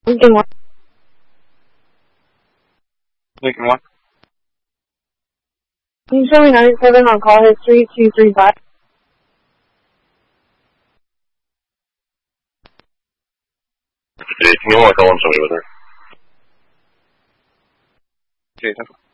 Lincoln 1. Lincoln 1. Can you show me 97 on call history 235? Can you want to call him somebody with her? Okay,